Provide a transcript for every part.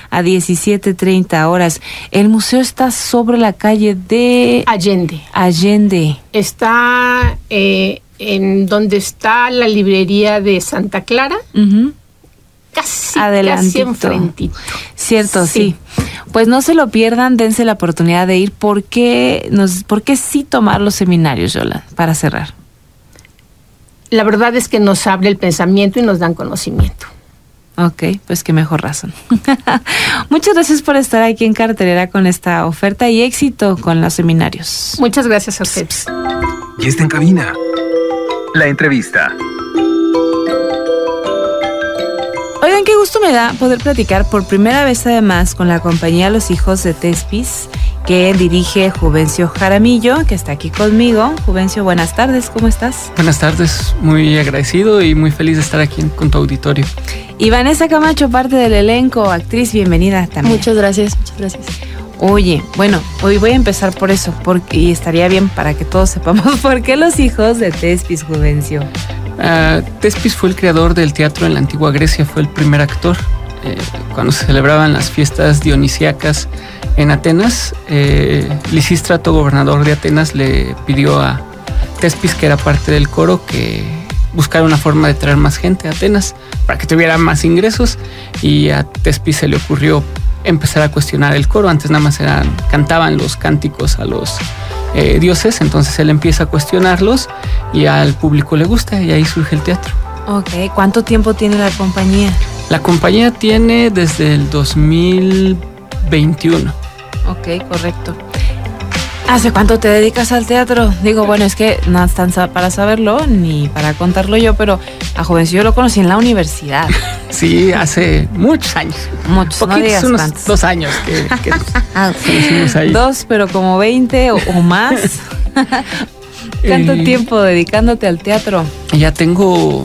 a 17:30 horas. El museo está sobre la calle de Allende. Está en donde está la librería de Santa Clara. Uh-huh. Casi enfrentito. Cierto, sí. Pues no se lo pierdan, dense la oportunidad de ir. ¿Por qué sí tomar los seminarios, Yola, para cerrar? La verdad es que nos abre el pensamiento y nos dan conocimiento. Ok, pues qué mejor razón. Muchas gracias por estar aquí en Cartelera con esta oferta y éxito con los seminarios. Muchas gracias a ustedes. Y está en cabina. La entrevista. Oigan, qué gusto me da poder platicar por primera vez además con la compañía Los Hijos de Tespis, que dirige Juvencio Jaramillo, que está aquí conmigo. Juvencio, buenas tardes, ¿cómo estás? Buenas tardes, muy agradecido y muy feliz de estar aquí con tu auditorio. Y Vanessa Camacho, parte del elenco, actriz, bienvenida también. Muchas gracias. Oye, bueno, hoy voy a empezar por eso, y estaría bien para que todos sepamos por qué Los Hijos de Tespis, Juvencio. Tespis fue el creador del teatro en la antigua Grecia, fue el primer actor. Cuando se celebraban las fiestas dionisíacas en Atenas, Lisístrato, gobernador de Atenas, le pidió a Tespis, que era parte del coro, que buscara una forma de traer más gente a Atenas para que tuviera más ingresos, y a Tespis se le ocurrió empezar a cuestionar el coro. Antes nada más cantaban los cánticos a los dioses, entonces él empieza a cuestionarlos y al público le gusta y ahí surge el teatro. Ok, ¿cuánto tiempo tiene la compañía? La compañía tiene desde el 2021. Ok, correcto. ¿Hace cuánto te dedicas al teatro? Digo, bueno, es que no es tan para saberlo ni para contarlo yo, pero a Juvencio yo lo conocí en la universidad. Sí, hace muchos años. Muchos, poquitos, no digas unos tantos. 2 años que conocimos ahí. 2, pero como 20 o más. ¿Cuánto tiempo dedicándote al teatro? Ya tengo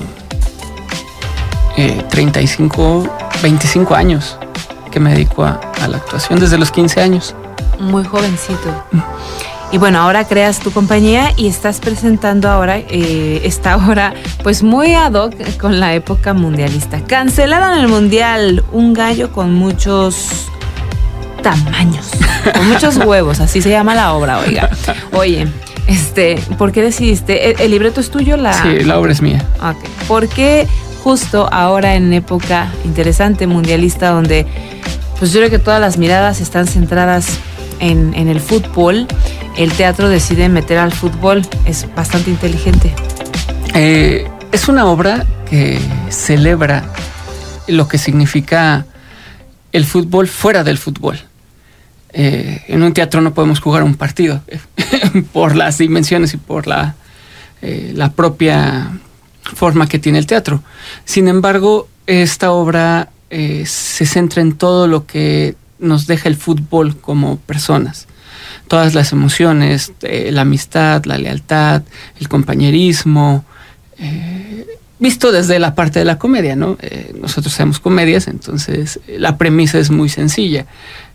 25 años que me dedico a la actuación, desde los 15 años. Muy jovencito. Y bueno, ahora creas tu compañía y estás presentando ahora esta obra pues muy ad hoc con la época mundialista. Cancelaron el mundial, un gallo con muchos tamaños, con muchos huevos, así se llama la obra, oiga. Oye, ¿por qué decidiste? ¿El libreto es tuyo? Sí, la obra es mía. Okay. ¿Por qué justo ahora en época interesante mundialista donde pues yo creo que todas las miradas están centradas en el fútbol, el teatro decide meter al fútbol? Es bastante inteligente. Es una obra que celebra lo que significa el fútbol fuera del fútbol. En un teatro no podemos jugar un partido por las dimensiones y por la propia forma que tiene el teatro. Sin embargo, esta obra se centra en todo lo que nos deja el fútbol como personas. Todas las emociones, la amistad, la lealtad, el compañerismo, visto desde la parte de la comedia, ¿no? Nosotros hacemos comedias, entonces la premisa es muy sencilla.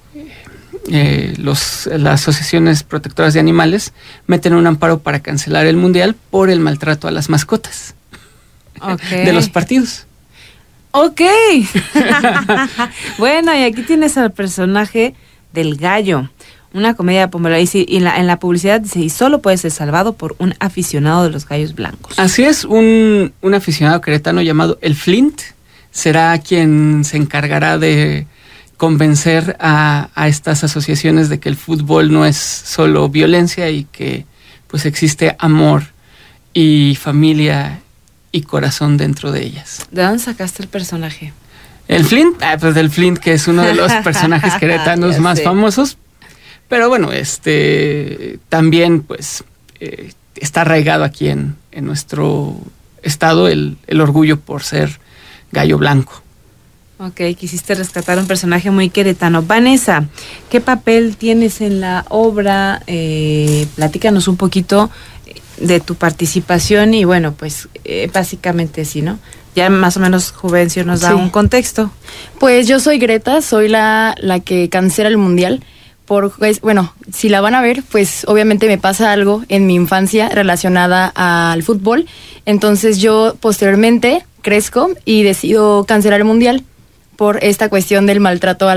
Las asociaciones protectoras de animales meten un amparo para cancelar el mundial por el maltrato a las mascotas de los partidos. Ok. Bueno, y aquí tienes al personaje del gallo, una comedia popular, y en la publicidad dice, y solo puede ser salvado por un aficionado de los gallos blancos. Así es, un aficionado queretano llamado el Flint será quien se encargará de convencer a estas asociaciones de que el fútbol no es solo violencia y que pues existe amor y familia y corazón dentro de ellas. ¿De dónde sacaste el personaje? ¿El Flint? Pues del Flint, que es uno de los personajes queretanos más famosos. Pero bueno, también pues está arraigado aquí en nuestro estado el orgullo por ser gallo blanco. Ok, quisiste rescatar un personaje muy queretano. Vanessa, ¿qué papel tienes en la obra? Platícanos un poquito de tu participación y bueno, pues básicamente sí, ¿no? Ya más o menos Juvencio nos da un contexto. Pues yo soy Greta, soy la que cancela el mundial. Bueno, si la van a ver, pues obviamente me pasa algo en mi infancia relacionada al fútbol. Entonces yo posteriormente crezco y decido cancelar el mundial por esta cuestión del maltrato a